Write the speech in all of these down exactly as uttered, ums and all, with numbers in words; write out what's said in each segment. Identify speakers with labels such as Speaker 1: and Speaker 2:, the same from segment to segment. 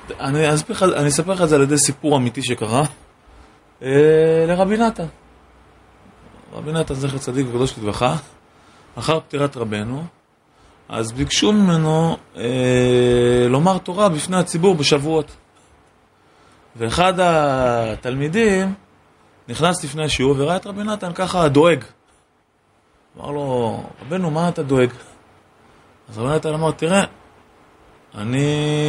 Speaker 1: אני אספר לך, אני אספר לך את זה על ידי סיפור אמיתי שקרה אה, לרבי נתן. רבי נתן זכר צדיק וקדוש לברכה, אחר פטירת רבנו, אז ביקשו ממנו אה, לומר תורה בפני הציבור בשבועות. ואחד התלמידים נכנס לפני השיעור וראה את רבי נתן ככה דואג. אמר לו, רבנו, מה אתה דואג? אז רבי נתן אמר, תראה, אני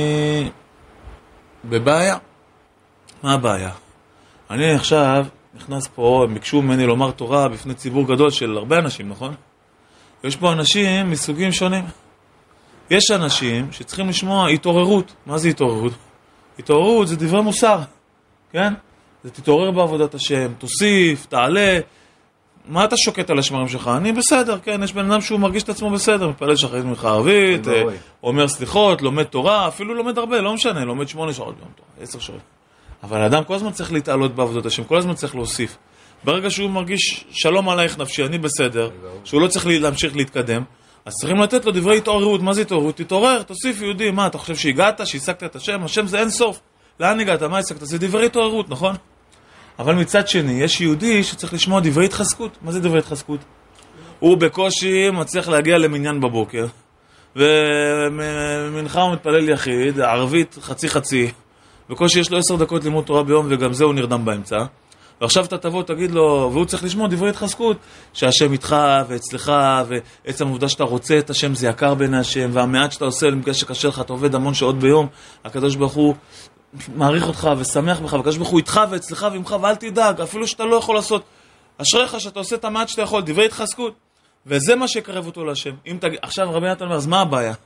Speaker 1: בבעיה. מה הבעיה? אני עכשיו נכנס פה, הם ביקשו ממני לומר תורה בפני ציבור גדול של הרבה אנשים, נכון? יש פה אנשים מסוגים שונים. יש אנשים שצריכים לשמוע התעוררות. מה זה התעוררות? התעוררות זה דברי מוסר, כן? זה תתעורר בעבודת השם, תוסיף, תעלה. מה אתה שוקט על השמרים שלך? אני בסדר, כן? יש בן אדם שהוא מרגיש את עצמו בסדר, מפלל שחרית ממך ערבית, אומר סליחות, לומד תורה, אפילו לומד הרבה, לא משנה, לומד שמונה שעות ביום תורה, עשר שעות. אבל האדם כל הזמן צריך להתעלות בעבודת השם, כל הזמן צריך להוסיף. ברגע שהוא מרגיש שלום עלייך נפשי, אני בסדר, שהוא לא צריך להמשיך להתקדם, אז צריכים לתת לו דברי התעוררות. מה זה התעוררות? תתעורר, תוסיף יהודי. מה, אתה חושב שהגעת, שהשגת את השם? השם זה אין סוף. לאן הגעת? מה השגת? זה דברי התעוררות, נכון? אבל מצד שני, יש יהודי שצריך לשמוע דברי התחזקות. מה זה דברי התחזקות? הוא בקושי מצליח להגיע למניין בבוקר, ומנחה הוא מתפלל יחיד, ערבית חצי חצי, בקושי יש לו עשר דקות לימוד תורה ביום, וגם זה הוא נרדם באמצע. ועכשיו אתה תבוא, תגיד לו, והוא צריך לשמוע דברי התחזקות, שהשם איתך ואצלך, ועצם העובדה שאתה רוצה את השם זה יקר בין השם, והמעט שאתה עושה למקרה שקשה לך, אתה עובד המון שעות ביום, הקדוש ברוך הוא מעריך אותך ושמח בך, והקדוש ברוך הוא איתך ואצלך ועמך, ואל תדאג, אפילו שאתה לא יכול לעשות, אשריך שאתה עושה את המעט שאתה יכול, דברי התחזקות, וזה מה שיקרב אותו להשם. אם תג... עכשיו רבי נתן אומר, אז מה הבעיה?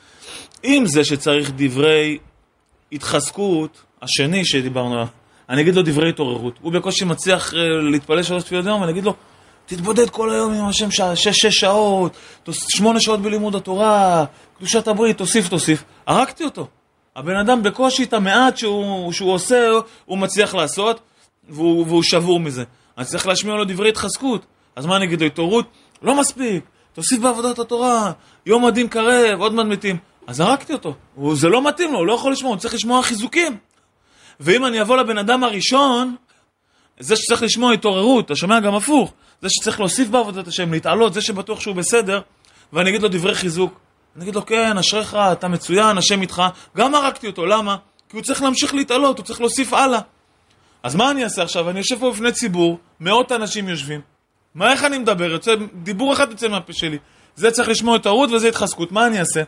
Speaker 1: אם זה שצריך דברי התחזקות, השני שדיברנו עליו, אני אגיד לו דברי התעוררות. הוא בקושי מצליח להתפלל שלוש תפילות יום, ואני אגיד לו, תתבודד כל היום עם השם שש, שש שעות, שמונה שעות בלימוד התורה, קדושת הברית, תוסיף, תוסיף. הרגתי אותו. הבן אדם בקושי את המעט שהוא, שהוא עושה, הוא מצליח לעשות, והוא, והוא שבור מזה. אני צריך להשמיע לו דברי התחזקות. אז מה אני אגיד לו? התעוררות? לא מספיק. תוסיף בעבודת התורה. יום הדין קרב, עוד מעט מתים. אז הרגתי אותו. זה לא מתאים לו, הוא לא יכול לשמוע, הוא צריך לשמוע חיזוקים. ואם אני אבוא לבן אדם הראשון, זה שצריך לשמוע התעוררות, אתה שומע גם הפוך, זה שצריך להוסיף בעבודת השם, להתעלות, זה שבטוח שהוא בסדר, ואני אגיד לו דברי חיזוק. אני אגיד לו, כן, אשריך, אתה מצוין, השם איתך. גם הרגתי אותו, למה? כי הוא צריך להמשיך להתעלות, הוא צריך להוסיף הלאה. אז מה אני אעשה עכשיו? אני יושב פה בפני ציבור, מאות אנשים יושבים. מה, איך אני מדבר? יוצא, דיבור אחד יוצא מהפה שלי. זה צריך לשמוע התעוררות וזה התחזקות. מה אני אעשה?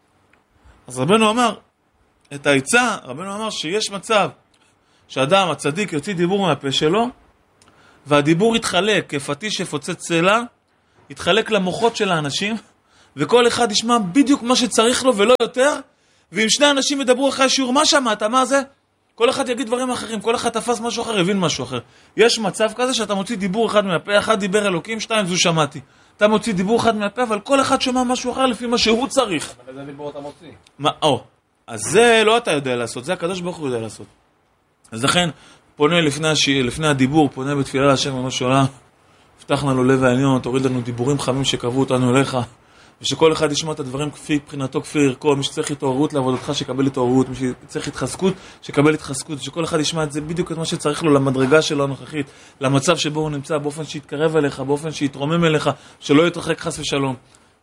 Speaker 1: אז רבנו אמר, את העצה, רבנו אמר שיש מצב שאדם, הצדיק, יוציא דיבור מהפה שלו, והדיבור יתחלק כפטיש שפוצץ צלע, יתחלק למוחות של האנשים, וכל אחד ישמע בדיוק מה שצריך לו ולא יותר, ואם שני אנשים ידברו אחרי השיעור, מה שמעת? מה זה? כל אחד יגיד דברים אחרים, כל אחד תפס משהו אחר, יבין משהו אחר. יש מצב כזה שאתה מוציא דיבור אחד מהפה, אחד דיבר אלוקים, שתיים זו שמעתי. אתה מוציא דיבור אחד מהפה, אבל כל אחד שומע משהו אחר לפי מה שהוא צריך.
Speaker 2: אבל איזה דיבור אתה מוציא?
Speaker 1: מה, או, אז זה לא אתה יודע לעשות, זה הקדוש ברוך הוא יודע לעשות. אז לכן, פונה לפני, הש... לפני הדיבור, פונה בתפילה להשם ריבונו של עולם, פתח לנו לב העליון, תוריד לנו דיבורים חמים שקרבו אותנו אליך, ושכל אחד ישמע את הדברים כפי מבחינתו, כפי ערכו, מי שצריך התעוררות לעבודתך שיקבל התעוררות, מי שצריך התחזקות שיקבל התחזקות, שכל אחד ישמע את זה בדיוק את מה שצריך לו למדרגה שלו הנוכחית, למצב שבו הוא נמצא, באופן שיתקרב אליך, באופן שיתרומם אליך, שלא יתרחק חס ושלום,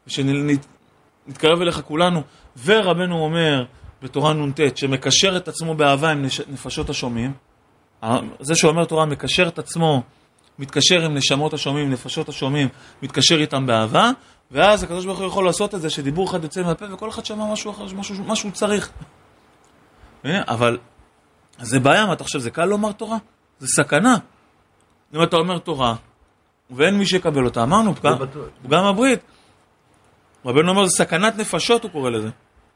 Speaker 1: ושנתקרב אליך כולנו. ורבנו אומר בתורה נ"ט שמקשר את עצמו באהבה עם נפשות השומעים, זה שאומר תורה מקשר את עצמו, מתקשר עם נשמות השומעים, נפשות השומעים, מתקשר איתם באהבה, ואז הקדוש ברוך הוא יכול לעשות את זה שדיבור אחד יוצא מהפה וכל אחד שמע משהו אחר, משהו, משהו צריך. אבל זה בעיה, מה אתה חושב, זה קל לומר תורה? זה סכנה. אם אתה אומר תורה ואין מי שיקבל אותה, אמרנו, פגם, פגם הברית. רבנו אומר, זה סכנת נפשות, הוא קורא לזה.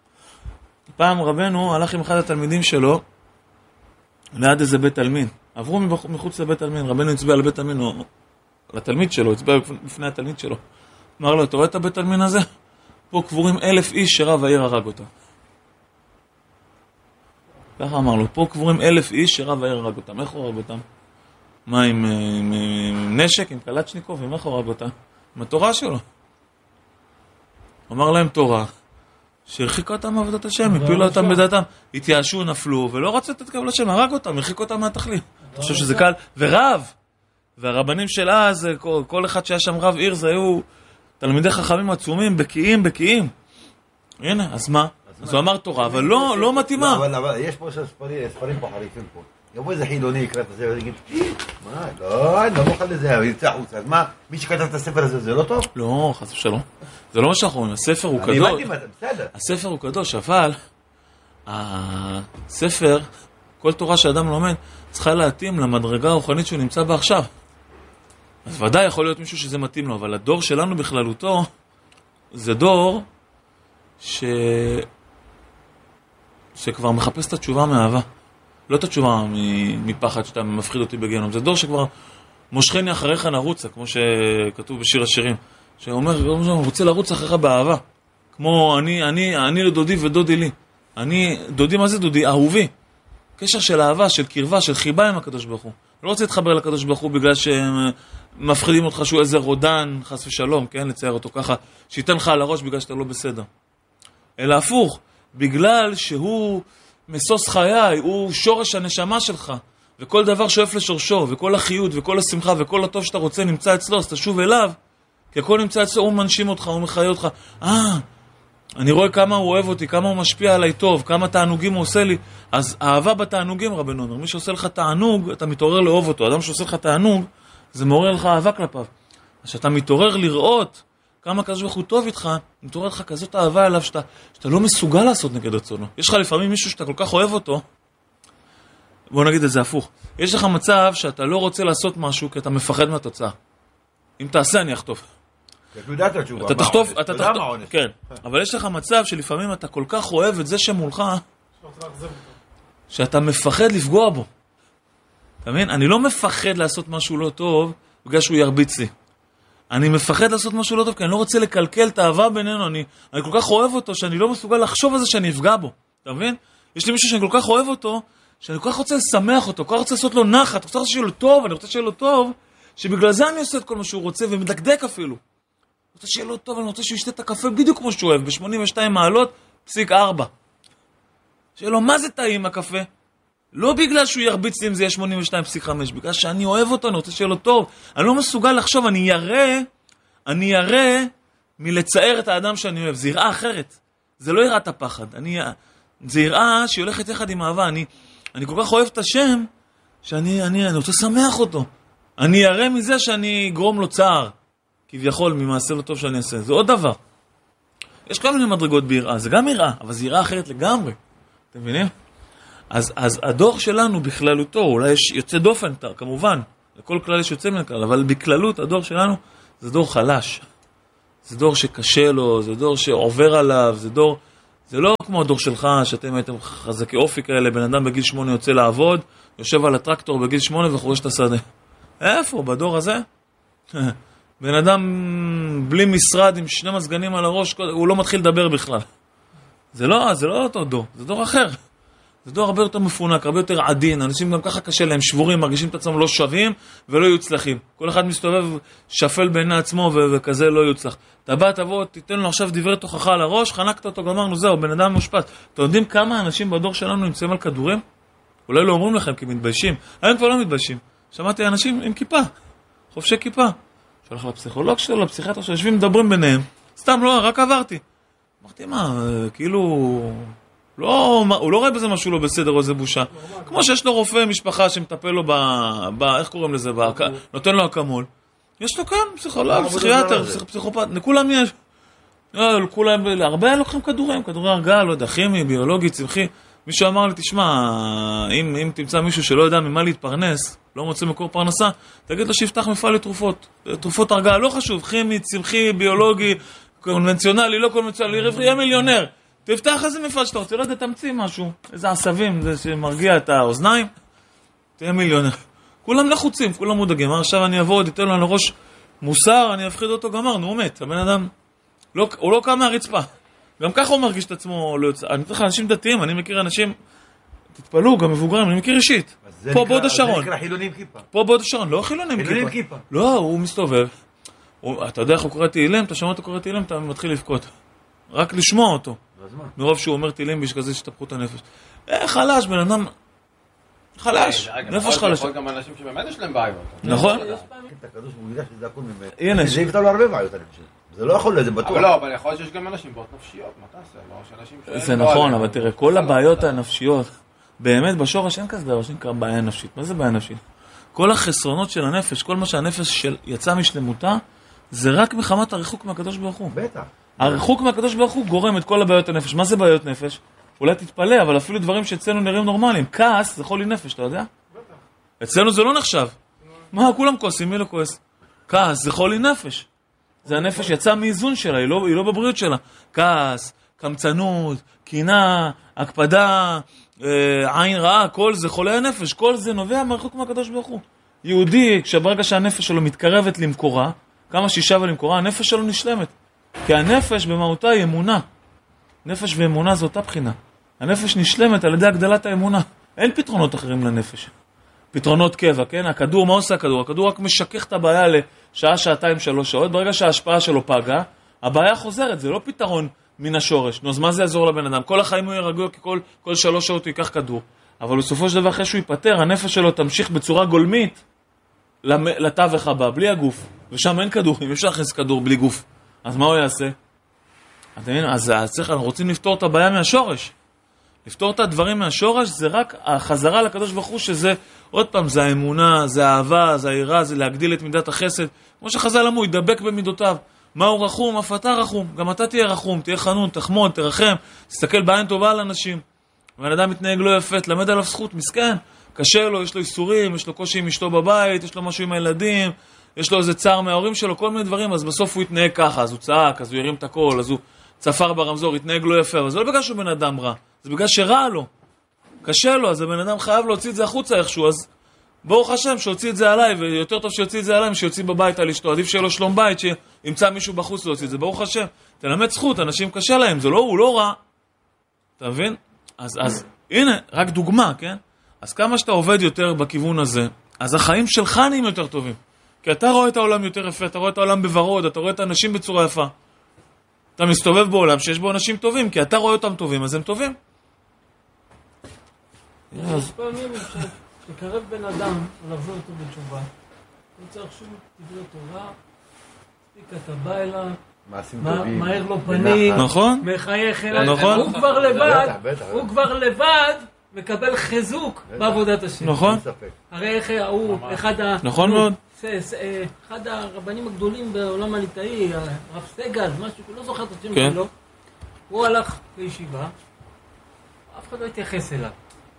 Speaker 1: פעם רבנו הלך עם אחד התלמידים שלו ליד איזה בית תלמין. עברו מחוץ לבית תלמין, רבנו הצביע על בית תלמין, או לתלמיד שלו, הצביע לפני התלמיד שלו. אמר לו, אתה רואה את הבית תלמין הזה? פה קבורים אלף איש שרב העיר הרג אותם. ככה אמר לו, פה קבורים אלף איש שרב העיר הרג אותם. איך הוא הרג אותם? מה, עם, עם, עם נשק, עם קלצ'ניקוב? עם איך הוא הרג אותם? עם התורה שלו. אמר להם תורה, שהרחיקו אותם מעבודת השם, הפילו אותם בדעתם, התייאשו, נפלו, ולא רצו לתת קבל השם, הרג אותם, הרחיקו אותם מהתכלית. אתה חושב שזה קל? ורב, והרבנים של אז, כל אחד שהיה שם רב עיר, זה היו תלמידי חכמים עצומים, בקיאים, בקיאים. הנה, אז מה? אז הוא אמר תורה, אבל לא מתאימה.
Speaker 2: אבל יש פה ספרים פה חריפים פה. יבוא איזה חילוני יקרא את זה ויגיד, מה? לא, אני לא מוכן לזה, אבל יצא חוצה. אז מה, מי שכתב את הספר הזה, זה לא טוב?
Speaker 1: לא, חס ושלום. זה לא מה שאנחנו אומרים, הספר הוא קדוש. אני הבנתי, בסדר. הספר הוא קדוש, אבל הספר, כל תורה שאדם לומד, צריכה להתאים למדרגה הרוחנית שהוא נמצא בה עכשיו. אז ודאי יכול להיות מישהו שזה מתאים לו, אבל הדור שלנו בכללותו, זה דור ש... שכבר מחפש את התשובה מאהבה. לא את התשובה מפחד שאתה מפחיד אותי בגיהנום. זה דור שכבר מושכני אחריך נרוצה, כמו שכתוב בשיר השירים. שאומר, הוא רוצה לרוץ אחריך באהבה. כמו אני, אני, אני לדודי ודודי לי. אני, דודי, מה זה דודי? אהובי. קשר של אהבה, של קרבה, של חיבה עם הקדוש ברוך הוא. לא רוצה להתחבר לקדוש ברוך הוא בגלל שהם מפחידים אותך שהוא איזה רודן, חס ושלום, כן? לצייר אותו ככה, שייתן לך על הראש בגלל שאתה לא בסדר. אלא הפוך, בגלל שהוא מסוס חיי, הוא שורש הנשמה שלך, וכל דבר שואף לשורשו, וכל החיות, וכל השמחה, וכל הטוב שאתה רוצה נמצא אצלו, אז תשוב אליו, כי הכל נמצא אצלו, הוא מנשים אותך, הוא מחיה אותך. אה, אני רואה כמה הוא אוהב אותי, כמה הוא משפיע עליי טוב, כמה תענוגים הוא עושה לי. אז אהבה בתענוגים, רבנו אומר, מי שעושה לך תענוג, אתה מתעורר לאהוב אותו. אדם שעושה לך תענוג, זה מעורר לך אהבה כלפיו. אז שאתה מתעורר לראות כמה כזה הוא טוב איתך, מתעורר לך כזאת אהבה אליו, שאתה, שאתה לא מסוגל לעשות נגד רצונו. יש לך לפעמים מישהו שאתה כל כך אוהב אותו, בוא נגיד את זה הפוך. יש לך מצב שאתה לא רוצה לעשות משהו, כי אתה מפחד מהתוצאה. אם תעשה, אני אחטוף. אתה תחטוף, אתה תחטוף, כן. אבל יש לך מצב שלפעמים אתה כל כך אוהב את זה שמולך, שאתה מפחד לפגוע בו. אתה מבין? אני לא מפחד לעשות משהו לא טוב, בגלל שהוא ירביץ לי. אני מפחד לעשות משהו לא טוב, כי אני לא רוצה לקלקל את האהבה בינינו. אני, אני כל כך אוהב אותו, שאני לא מסוגל לחשוב על זה שאני אפגע בו. אתה מבין? יש לי מישהו שאני כל כך אוהב אותו, שאני כל כך רוצה לשמח אותו, כל כך רוצה לעשות לו נחת, אני רוצה שיהיה לו טוב, אני רוצה שיהיה לו טוב, שבגלל זה אני עושה את כל מה שהוא רוצה, ומדקדק אפילו. אני רוצה שיהיה לו טוב, אני רוצה שהוא ישתה את הקפה בדיוק כמו שהוא אוהב, ב-שמונים ושתיים מעלות, פסיק ארבע. שיהיה לו, מה זה טעים הקפה? לא בגלל שהוא ירביץ לי אם זה יהיה שמונים ושתיים פסיק חמש, בגלל שאני אוהב אותו, אני רוצה שיהיה לו טוב. אני לא מסוגל לחשוב, אני ירא, אני ירא מלצער את האדם שאני אוהב. זה יראה אחרת. זה לא יראה את הפחד. אני, זה יראה שהיא הולכת יחד עם אהבה. אני, אני כל כך אוהב את השם, שאני אני, אני רוצה לשמח אותו. אני ירא מזה שאני אגרום לו צער, כביכול, ממעשה לא טוב שאני אעשה. זה עוד דבר. יש כל מיני מדרגות ביראה. זה גם יראה, אבל זה יראה אחרת לגמרי. אתם מבינים? אז, אז הדור שלנו בכללותו, אולי יש יוצא דופן, כמובן, לכל כלל יש יוצא מן הכלל, אבל בכללות הדור שלנו זה דור חלש. זה דור שקשה לו, זה דור שעובר עליו, זה דור, זה לא כמו הדור שלך, שאתם הייתם חזקי אופי כאלה, בן אדם בגיל שמונה יוצא לעבוד, יושב על הטרקטור בגיל שמונה וחורש את השדה. איפה? בדור הזה? בן אדם בלי משרד עם שני מזגנים על הראש, הוא לא מתחיל לדבר בכלל. זה לא, זה לא אותו דור, זה דור אחר. זה דור הרבה יותר מפונק, הרבה יותר עדין, אנשים גם ככה קשה להם, שבורים, מרגישים את עצמם לא שווים ולא יוצלחים. כל אחד מסתובב שפל בעיני עצמו ו- וכזה לא יוצלח. אתה בא, תבוא, תיתן לו עכשיו דברי תוכחה על הראש, חנקת אותו, גמרנו, זהו, בן אדם מושפט. אתם יודעים כמה אנשים בדור שלנו נמצאים על כדורים? אולי לא אומרים לכם כי מתביישים. היום כבר לא מתביישים. שמעתי אנשים עם כיפה, חובשי כיפה. שולח לפסיכולוג שלו, לפסיכיאטר שיושבים, מדברים ביניהם. סתם לא, רק עברתי. אמרתי, מה, כאילו... לא, הוא לא רואה בזה משהו לא בסדר או איזה בושה. כמו שיש לו רופא משפחה שמטפל לו ב... ב איך קוראים לזה? ב, נותן לו אקמול. יש לו כאן פסיכולוג, פסיכיאטר, פסיכופת, לכולם יש. לכולם, הרבה לוקחים כדורים, כדורי הרגעה, לא יודע, כימי, ביולוגי, צמחי. מישהו אמר לי, תשמע, אם, אם תמצא מישהו שלא יודע ממה להתפרנס, לא מוצא מקור פרנסה, תגיד לו שיפתח מפעל לתרופות. תרופות הרגעה, לא חשוב, כימי, צמחי, ביולוגי, קונבנציונלי, לא קונבנציונלי, יהיה מיליונר. תפתח איזה מפעל שאתה רוצה, לא יודע, תמציא משהו, איזה עשבים, זה שמרגיע את האוזניים, תהיה מיליונר. כולם לחוצים, כולם מודאגים. עכשיו אני אבוא, תיתן לו על הראש מוסר, אני אפחיד אותו, גמרנו, הוא מת. הבן אדם, לא, הוא לא קם מהרצפה. גם ככה הוא מרגיש את עצמו, לא יוצא. אני צריך אנשים דתיים, אני מכיר אנשים, תתפלו, גם מבוגרים, אני מכיר אישית. פה בעוד השרון.
Speaker 2: זה נקרא חילונים כיפה.
Speaker 1: פה בעוד השרון, לא חילונים כיפה.
Speaker 2: חילונים כיפה.
Speaker 1: לא, הוא מסתובב. הוא, אתה יודע איך הוא קורא תהילים, אתה שומע אותו קורא תהילים, אתה מתחיל לבכות. רק לשמוע אותו. מרוב שהוא אומר תילים ויש כזה שתפחו את הנפש. אה, חלש, בן אדם... חלש, נפש חלש.
Speaker 3: יכול גם אנשים שבאמת יש להם בעיות.
Speaker 1: נכון?
Speaker 2: את הקדוש הוא יודע שזה הכל ממנו.
Speaker 1: הנה.
Speaker 2: זה יפתר לו הרבה בעיות, אני חושב. זה לא יכול להיות, זה בטוח.
Speaker 3: אבל לא, אבל יכול להיות שיש גם אנשים בעיות נפשיות, מה תעשה?
Speaker 1: זה נכון, אבל תראה, כל הבעיות הנפשיות, באמת בשורש אין כזה דבר שנקרא בעיה נפשית. מה זה בעיה נפשית? כל החסרונות של הנפש, כל מה שהנפש יצא משלמותה, זה רק מחמת הריחוק מהקדוש ברוך הוא.
Speaker 2: בטח.
Speaker 1: הריחוק מהקדוש ברוך הוא גורם את כל הבעיות הנפש. מה זה בעיות נפש? אולי תתפלא, אבל אפילו דברים שאצלנו נראים נורמליים. כעס זה חולי נפש, אתה יודע? אצלנו זה לא נחשב. מה, כולם כועסים, מי לא כועס? כעס זה חולי נפש. זה הנפש יצא מאיזון שלה, היא לא, היא לא בבריאות שלה. כעס, קמצנות, קינה, הקפדה, אה, עין רעה, כל זה חולי הנפש. כל זה נובע מהריחוק מהקדוש ברוך הוא. יהודי, כשברגע שהנפש שלו מתקרבת למקורה, כמה שישה ולמקורה, הנפש שלו נשלמת. כי הנפש במהותה היא אמונה. נפש ואמונה זו אותה בחינה. הנפש נשלמת על ידי הגדלת האמונה. אין פתרונות אחרים לנפש. פתרונות קבע, כן? הכדור, מה עושה הכדור? הכדור רק משכך את הבעיה לשעה, שעתיים, שלוש שעות. ברגע שההשפעה שלו פגה, הבעיה חוזרת. זה לא פתרון מן השורש. נו, אז מה זה יעזור לבן אדם? כל החיים הוא ירגוע, כי כל, כל שלוש שעות הוא ייקח כדור. אבל בסופו של דבר, אחרי שהוא ייפטר, הנפש שלו תמשיך בצורה גולמית לתווך הבא, בלי הגוף. ושם אין כדור. אם אפשר להכניס כדור בלי גוף, אז מה הוא יעשה? אז צריך, אנחנו רוצים לפתור את הבעיה מהשורש. לפתור את הדברים מהשורש זה רק החזרה לקדוש ברוך הוא, שזה, עוד פעם, זה האמונה, זה האהבה, זה העירה, זה להגדיל את מידת החסד. כמו שחז"ל אמרו, ידבק במידותיו. מהו רחום? אף אתה רחום. גם אתה תהיה רחום, תהיה חנון, תחמוד, תרחם, תסתכל בעין טובה על אנשים. בן אדם מתנהג לא יפה, תלמד עליו זכות, מסכן. קשה לו, יש לו איסורים, יש לו קושי עם אשתו בבית, יש לו משהו עם הילדים, יש לו איזה צער מההורים שלו, כל מיני דברים, אז בסוף הוא יתנהג ככה, אז הוא צעק, אז הוא ירים את הקול, אז הוא צפר ברמזור, יתנהג לא יפה, אבל זה לא בגלל שהוא בן אדם רע, זה בגלל שרע לו, קשה לו, אז הבן אדם חייב להוציא את זה החוצה איכשהו, אז ברוך השם שהוציא את זה עליי, ויותר טוב שיוציא את זה עליי, שיוציא בבית על אשתו, עדיף שיהיה לו שלום בית, שימצא מישהו בחוץ להוציא את זה, ברוך השם, תלמד זכות, אנשים קשה להם, זה לא, הוא לא רע, אתה מבין? אז, אז, הנה, רק דוגמה, כן? אז כמה שאתה עובד יותר בכיוון הזה, אז החיים שלך נהיים יותר טובים. כי אתה רואה את העולם יותר יפה, אתה רואה את העולם בוורוד, אתה רואה את האנשים בצורה יפה. אתה מסתובב בעולם שיש בו אנשים טובים, כי אתה רואה אותם טובים, אז הם טובים.
Speaker 4: יש פעמים שקרב בן אדם לחזור אותו בתשובה. לא צריך שום דברי תורה, ספיק אתה בא אליו, מהר לו פנים,
Speaker 1: נכון?
Speaker 4: מחייך אליו.
Speaker 1: נכון?
Speaker 4: הוא כבר לבד, הוא כבר לבד מקבל חיזוק בעבודת השם.
Speaker 1: נכון?
Speaker 4: הרי איך הוא, אחד ה...
Speaker 1: נכון מאוד.
Speaker 4: אחד הרבנים הגדולים בעולם הליטאי, הרב סגל, משהו, לא זוכר את השם
Speaker 1: כן.
Speaker 4: שלו, הוא הלך לישיבה, אף אחד לא התייחס אליו.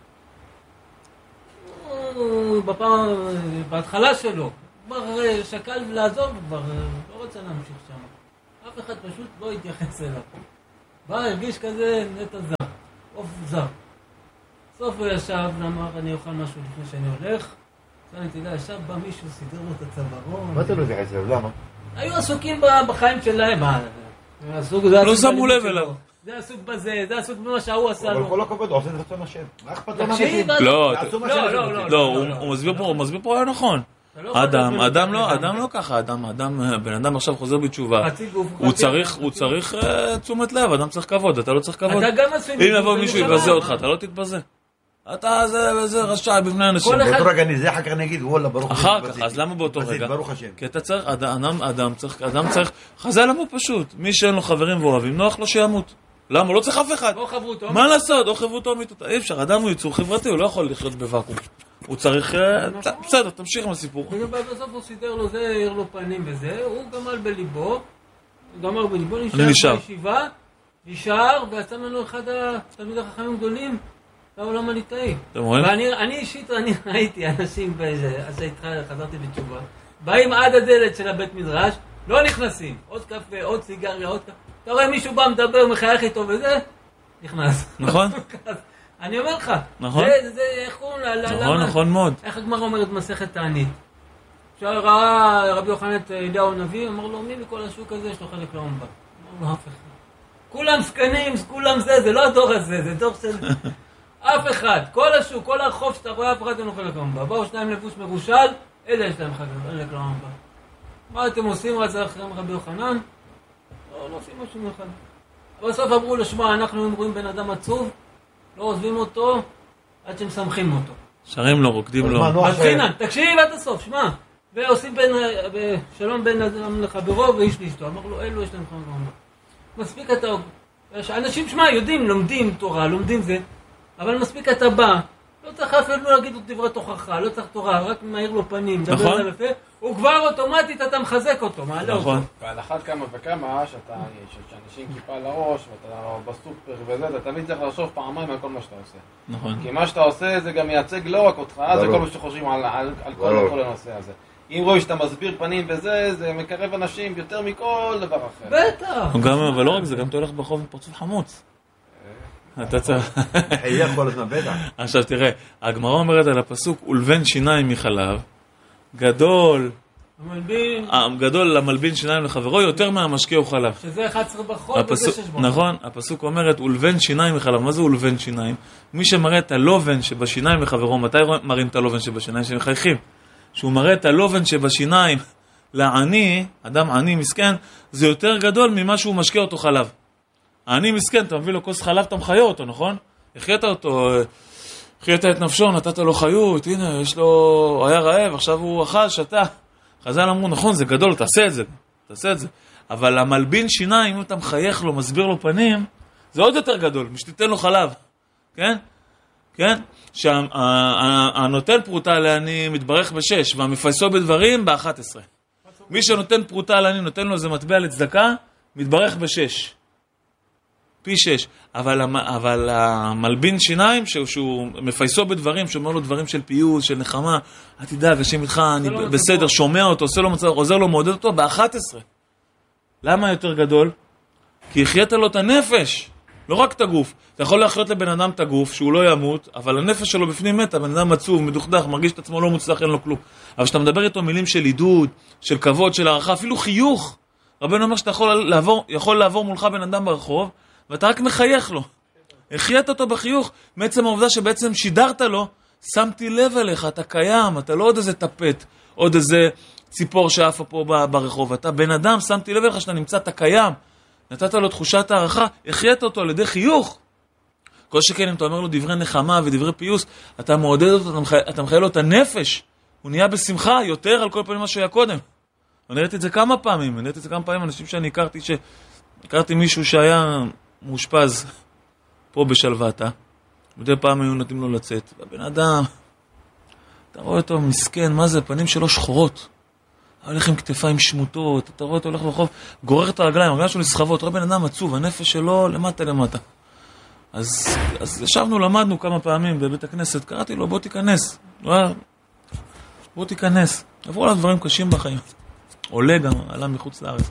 Speaker 4: הוא בפעם, בהתחלה שלו, כבר שקל לעזוב, כבר לא רוצה להמשיך שם. אף אחד פשוט לא התייחס אליו. בא, הרגיש כזה נטע זר, עוף זר. בסוף הוא ישב ואמר, אני אוכל משהו לפני שאני הולך. אני תדע, ישב בא מישהו, סידר לו את הצווארון.
Speaker 2: מה אתה לא תייחס אליו? למה?
Speaker 4: היו עסוקים בחיים שלהם.
Speaker 1: לא שמו לב אליו.
Speaker 4: זה עסוק בזה, זה עסוק במה שההוא עשה לו.
Speaker 2: אבל כל הכבוד, הוא עושה את רצון השם. מה אכפת לו
Speaker 4: תקשיב,
Speaker 2: מהאנשים?
Speaker 1: לא,
Speaker 4: לא, לא,
Speaker 1: לא, הוא מסביר פה, הוא מסביר פה היה נכון. אדם, אדם לא, אדם לא ככה, אדם, אדם, בן אדם עכשיו חוזר בתשובה. הוא צריך, הוא צריך תשומת לב, אדם צריך כבוד, אתה לא צריך כבוד.
Speaker 4: אתה גם עשוי.
Speaker 1: אם יבוא מישהו יבזה אותך, אתה לא תתבזה. אתה זה, זה רשע בפני אנשים.
Speaker 2: באותו רגע אני זה, אחר כך נגיד, וואלה, ברוך השם.
Speaker 1: אחר כך, אז למה באותו רגע?
Speaker 2: ברוך השם.
Speaker 1: כי אתה צריך, אדם, אדם צריך, אדם צריך, חז"ל אמרו פשוט, מי שאין לו חברים ואוהבים, נוח לו שימות. למה? לא צריך אף אחד.
Speaker 4: או חברותו.
Speaker 1: מה לעשות? או חברותו מיתותו. אי אפשר, אדם הוא יצור חברתי, הוא לא יכול לחיות בוואקום. הוא צריך, בסדר, תמשיך עם הסיפור.
Speaker 4: ובסוף הוא סידר לו זה, העיר לו פנים וזה, הוא גמל בליבו, גמר בליבו,
Speaker 1: נשאר
Speaker 4: בישיבה, נשאר, ויצא ממנו אחד התלמידי החכמים הגדולים, לעולם הליטאי.
Speaker 1: אתם רואים?
Speaker 4: ואני אישית, אני ראיתי אנשים באיזה, אז חזרתי בתשובה, באים עד הדלת של הבית מדרש, לא נכנסים, עוד קפה, עוד סיגריה, עוד קפה. אתה רואה מישהו בא, מדבר, מחייך איתו וזה, נכנס.
Speaker 1: נכון?
Speaker 4: אני אומר לך,
Speaker 1: נכון?
Speaker 4: זה, זה, איך קוראים לה,
Speaker 1: נכון, נכון מאוד.
Speaker 4: איך הגמרא אומרת מסכת תענית? כשראה רבי יוחנן את אליהו הנביא, אמר לו, מי מכל השוק הזה יש לו חלק לעומבה? אמר לו, אף אחד. כולם סקנים, כולם זה, זה לא הדור הזה, זה דור של... אף אחד, כל השוק, כל הרחוב שאתה רואה, אף אחד אין לו חלק לעומבה. באו שניים לבוש מרושל, אלה יש להם חלק לעומבה. מה אתם עושים רצה אחריהם רבי יוחנן? לא, לא עושים משהו מיוחד. בסוף אמרו לו, שמע, אנחנו אומרים בן אדם עצוב, לא עוזבים אותו עד שמשמחים אותו.
Speaker 1: שרים לו, רוקדים לו.
Speaker 4: אז חינן, תקשיב עד הסוף, שמע. ועושים בין, שלום בין אדם לחברו ואיש לאשתו. אמר לו, אלו יש להם חמור. מספיק אתה, אנשים, שמע, יודעים, לומדים תורה, לומדים זה, אבל מספיק אתה בא, לא צריך אפילו להגיד לו דברי תוכחה, לא צריך תורה, רק מהיר לו פנים, דבר עליו יפה, הוא כבר אוטומטית, אתה מחזק אותו, מעלה אותו.
Speaker 1: נכון.
Speaker 3: ועל אחת כמה וכמה, שאתה, שאנשים כיפה על הראש, ואתה בסופר וזה, אתה תמיד צריך לחשוב פעמיים על כל מה שאתה עושה.
Speaker 1: נכון.
Speaker 3: כי מה שאתה עושה זה גם מייצג לא רק אותך, זה כל מה שחושבים על, על, על כל, כל הנושא הזה. אם רואים שאתה מסביר פנים וזה, זה מקרב אנשים יותר מכל דבר אחר.
Speaker 4: בטח.
Speaker 1: גם, אבל לא רק זה, גם אתה הולך ברחוב עם פרצוף חמוץ. אתה צריך...
Speaker 2: חייך כל הזמן, בטח.
Speaker 1: עכשיו תראה, הגמרא אומרת על הפסוק, ולבן שיניים מחלב, גדול,
Speaker 4: המלבין,
Speaker 1: גדול למלבין שיניים לחברו, יותר מהמשקה חלב.
Speaker 4: שזה אחד עשר בחול וזה שש בחול.
Speaker 1: נכון, הפסוק אומרת, ולבן שיניים מחלב. מה זה ולבן שיניים? מי שמראה את הלובן שבשיניים לחברו, מתי מראים את הלובן שבשיניים? שמחייכים. שהוא מראה את הלובן שבשיניים לעני, אדם עני מסכן, זה יותר גדול ממה שהוא משקה אותו חלב. העני מסכן, אתה מביא לו כוס חלב, אתה מחיה אותו, נכון? החיית אותו, החיית את נפשו, נתת לו חיות, הנה, יש לו, היה רעב, עכשיו הוא אכל, שתה. חז"ל אמרו, נכון, זה גדול, תעשה את זה, תעשה את זה. אבל המלבין שיניים, אם אתה מחייך לו, מסביר לו פנים, זה עוד יותר גדול, משתיתן לו חלב, כן? כן? שהנותן פרוטה לעני מתברך בשש, והמפייסו בדברים באחת עשרה. מי שנותן פרוטה לעני, נותן לו איזה מטבע לצדקה, מתברך בשש. פי שש. אבל, אבל המלבין שיניים, שהוא, שהוא מפייסו בדברים, שאומר לו דברים של פיוס, של נחמה, אל תדאג, השם איתך, אני בסדר, שומע אותו, עושה לו מצב, עוזר לו, מעודד אותו, באחת עשרה. למה יותר גדול? כי החיית לו את הנפש. לא רק את הגוף. אתה יכול להחיות לבן אדם את הגוף, שהוא לא ימות, אבל הנפש שלו בפנים מת, הבן אדם עצוב, מדוכדך, מרגיש את עצמו לא מוצלח, אין לו כלום. אבל כשאתה מדבר איתו מילים של עידוד, של כבוד, של הערכה, אפילו חיוך, רבנו אומר שאתה יכול לעבור, יכול לעבור מולך בן אדם ברחוב, ואתה רק מחייך לו. החיית אותו בחיוך, מעצם העובדה שבעצם שידרת לו, שמתי לב אליך, אתה קיים, אתה לא עוד איזה טפט, עוד איזה ציפור שאפה פה ברחוב, אתה בן אדם, שמתי לב אליך שאתה נמצא, אתה קיים. נתת לו תחושת הערכה, החיית אותו על ידי חיוך. כל שכן אם אתה אומר לו דברי נחמה ודברי פיוס, אתה מעודד אותו, אתה, מחי... אתה מחייל לו את הנפש. הוא נהיה בשמחה יותר על כל פעמים מה שהוא היה קודם. אני ראיתי את זה כמה פעמים, אני ראיתי את זה כמה פעמים, אנשים שאני הכרתי, ש... הכרתי מישהו שהיה מאושפז פה בשלוותה, מדי פעם היו נותנים לו לצאת, והבן אדם, אתה רואה אותו מסכן, מה זה, פנים שלו שחורות. הולך עם כתפיים שמוטות, אתה רואה אותו הולך ברחוב, גורר את הרגליים, הרגליים שלו נסחבות, רואה בן אדם עצוב, הנפש שלו למטה למטה. אז, אז ישבנו, למדנו כמה פעמים בבית הכנסת, קראתי לו, בוא תיכנס. בוא תיכנס. עברו עליו דברים קשים בחיים. עולה גם, עלה מחוץ לארץ.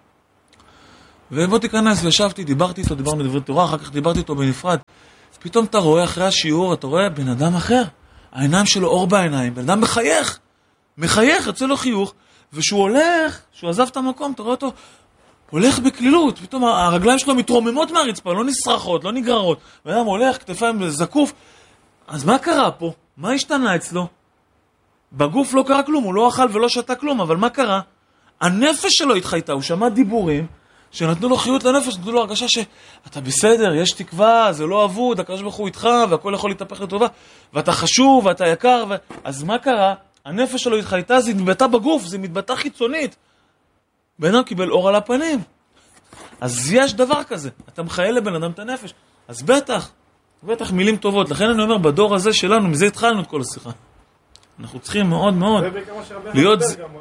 Speaker 1: ובוא תיכנס, וישבתי, דיברתי איתו, דיברנו בדברי תורה, אחר כך דיברתי איתו בנפרד. פתאום אתה רואה אחרי השיעור, אתה רואה בן אדם אחר. העיניים שלו אור בעיניים, בן אדם מחייך. מחייך, יוצא לו חיוך. ושהוא הולך, שהוא עזב את המקום, אתה רואה אותו, הולך בכלילות, פתאום הרגליים שלו מתרוממות מהרצפה, לא נסרחות, לא נגררות, ואדם הולך, כתפיים זקוף, אז מה קרה פה? מה השתנה אצלו? בגוף לא קרה כלום, הוא לא אכל ולא שתה כלום, אבל מה קרה? הנפש שלו התחייתה, הוא שמע דיבורים, שנתנו לו חיות לנפש, נתנו לו הרגשה שאתה בסדר, יש תקווה, זה לא אבוד, הקדוש ברוך הוא איתך, והכל יכול להתהפך לטובה, ואתה חשוב, ואתה יקר, ו... אז מה קרה? הנפש שלו התחייתה, זה מתבטא בגוף, זה מתבטא חיצונית. בן אדם קיבל אור על הפנים. אז יש דבר כזה. אתה מחייל לבן אדם את הנפש. אז בטח, בטח מילים טובות. לכן אני אומר, בדור הזה שלנו, מזה התחלנו את כל השיחה. אנחנו צריכים מאוד מאוד להיות...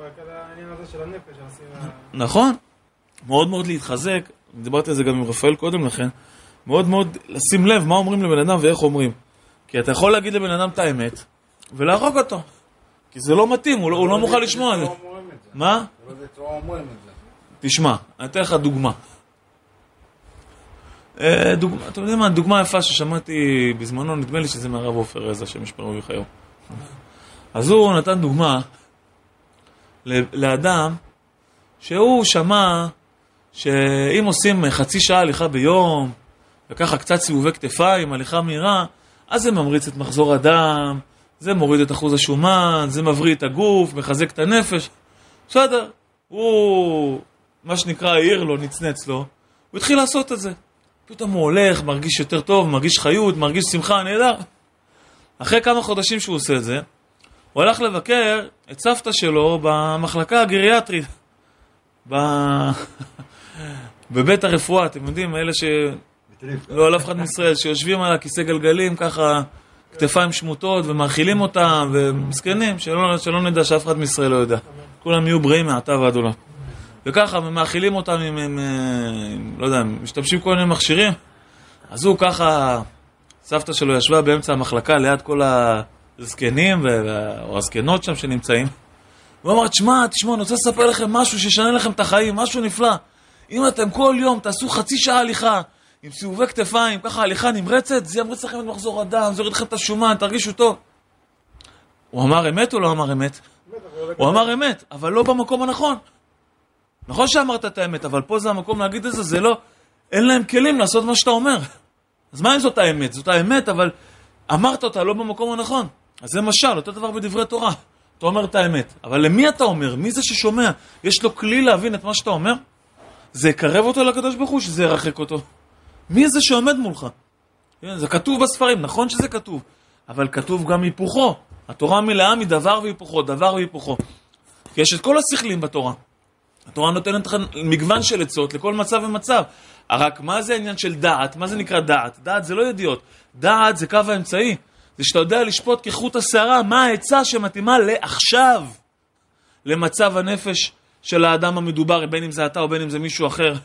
Speaker 1: נכון. מאוד מאוד להתחזק. דיברתי על זה גם עם רפאל קודם לכן. מאוד מאוד לשים לב מה אומרים לבן אדם ואיך אומרים. כי אתה יכול להגיד לבן אדם את האמת, ולהרוג אותו. כי זה לא מתאים, הוא לא, הוא לא מוכן לשמוע את זה. מה? תשמע, אני אתן לך דוגמה. דוגמה, אתם יודעים מה, דוגמה יפה ששמעתי בזמנו, נדמה לי שזה מהרב עופר רזה, שמשפרו וחיו. אז הוא נתן דוגמה לאדם שהוא שמע שאם עושים חצי שעה הליכה ביום, וככה קצת סיבובי כתפיים, הליכה מהירה, אז זה ממריץ את מחזור הדם, זה מוריד את אחוז השומן, זה מבריא את הגוף, מחזק את הנפש. בסדר, הוא, מה שנקרא, העיר לו, נצנץ לו, הוא התחיל לעשות את זה. פתאום הוא הולך, מרגיש יותר טוב, מרגיש חיות, מרגיש שמחה, נהדר. אחרי כמה חודשים שהוא עושה את זה, הוא הלך לבקר את סבתא שלו במחלקה הגריאטרית, ב... בבית הרפואה, אתם יודעים, אלה ש... לא על אף אחד מישראל, שיושבים על הכיסא גלגלים, ככה כתפיים שמוטות, ומאכילים אותם, ומסכנים, שלא, שלא נדע שאף אחד מישראל לא יודע. כולם יהיו בריאים מעתה ועד עולם. וככה, ומאכילים אותם עם, עם, עם, לא יודע, משתמשים כל מיני מכשירים. אז הוא ככה, סבתא שלו ישבה באמצע המחלקה, ליד כל הזקנים, או הזקנות שם שנמצאים. הוא אמר, תשמע, תשמע, אני רוצה לספר לכם משהו שישנה לכם את החיים, משהו נפלא. אם אתם כל יום תעשו חצי שעה הליכה, עם סיבובי כתפיים, ככה הליכה נמרצת, זה ימרץ לכם את מחזור הדם, זה יוריד לכם את השומן, תרגישו טוב. הוא אמר אמת או לא אמר אמת? הוא אמר אמת, אבל לא במקום הנכון. נכון שאמרת את האמת, אבל פה זה המקום להגיד את זה, זה לא, אין להם כלים לעשות מה שאתה אומר. אז מה אם זאת האמת? זאת האמת, אבל אמרת אותה לא במקום הנכון. אז זה משל, אותו דבר בדברי תורה. אתה אומר את האמת, אבל למי אתה אומר? מי זה ששומע? יש לו כלי להבין את מה שאתה אומר? זה יקרב אותו לקדוש ברוך הוא, שזה ירחק אותו. מי זה שעומד מולך? זה כתוב בספרים, נכון שזה כתוב, אבל כתוב גם היפוכו. התורה מלאה מדבר והיפוכו, דבר והיפוכו. כי יש את כל השכלים בתורה. התורה נותנת מגוון של עצות לכל מצב ומצב. רק מה זה העניין של דעת? מה זה נקרא דעת? דעת זה לא ידיעות. דעת זה קו האמצעי. זה שאתה יודע לשפוט כחוט השערה, מה העצה שמתאימה לעכשיו, למצב הנפש של האדם המדובר, בין אם זה אתה או בין אם זה מישהו אחר,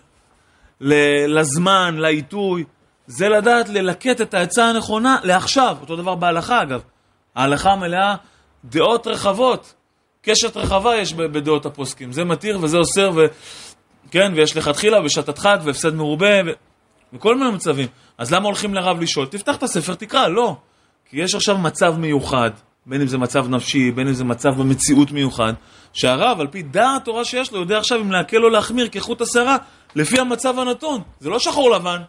Speaker 1: לזמן, לעיתוי. זה לדעת ללקט את העצה הנכונה לעכשיו. אותו דבר בהלכה אגב. ההלכה מלאה דעות רחבות. קשת רחבה יש בדעות הפוסקים. זה מתיר וזה אוסר, ו... כן, ויש לכתחילה ושתת חג והפסד מרובה ו... וכל מיני מצבים. אז למה הולכים לרב לשאול? תפתח את הספר, תקרא, לא. כי יש עכשיו מצב מיוחד, בין אם זה מצב נפשי, בין אם זה מצב במציאות מיוחד, שהרב, על פי דעת תורה שיש לו, יודע עכשיו אם להקל או להחמיר כחוט השערה, לפי המצב הנתון. זה לא שחור לבן.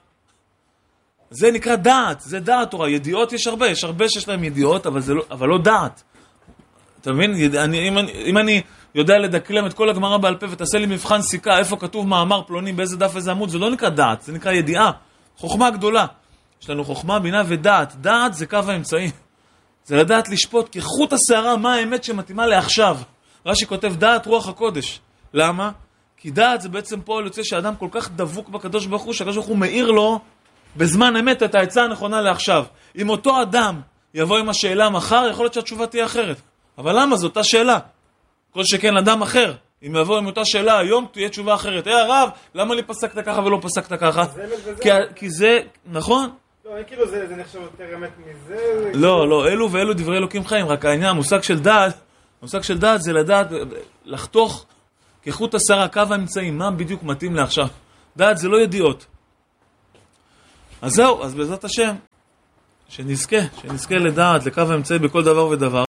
Speaker 1: זה נקרא דעת, זה דעת תורה. ידיעות יש הרבה, יש הרבה שיש להם ידיעות, אבל, זה לא, אבל לא דעת. אתה מבין? אני, אם, אני, אם אני יודע לדקלם את כל הגמרא בעל פה ותעשה לי מבחן סיכה, איפה כתוב מאמר פלוני, באיזה דף, איזה עמוד, זה לא נקרא דעת, זה נקרא ידיעה. חוכמה גדולה. יש לנו חוכמה, בינה ודעת. דעת זה קו האמצעי. זה לדעת לשפוט כחוט השערה מה האמת שמתאימה לעכשיו. רש"י כותב דעת רוח הקודש. למה? כי דעת זה בעצם פועל יוצא שאדם כל כך דבוק בקדוש ברוך הוא, שהקדוש ברוך הוא מאיר לו בזמן אמת את העצה הנכונה לעכשיו. אם אותו אדם יבוא עם השאלה מחר, יכול להיות שהתשובה תהיה אחרת. אבל למה? זו אותה שאלה. כל שכן אדם אחר. אם יבוא עם אותה שאלה היום, תהיה תשובה אחרת. היי הרב, למה לי פסקת ככה ולא פסקת ככה? כי, כי זה, נכון?
Speaker 5: לא, כאילו זה, זה נחשב יותר אמת מזה.
Speaker 1: לא, לא, אלו ואלו דברי אלוקים חיים. רק העניין, המושג של דעת, המושג של דעת זה לדעת, לחתוך כחוט השערה, קו האמצעים, מה בדיוק מתאים לעכשיו. דעת זה לא ידיעות. אז זהו, אז בעזרת השם, שנזכה, שנזכה לדעת, לקו האמצעי בכל דבר ודבר.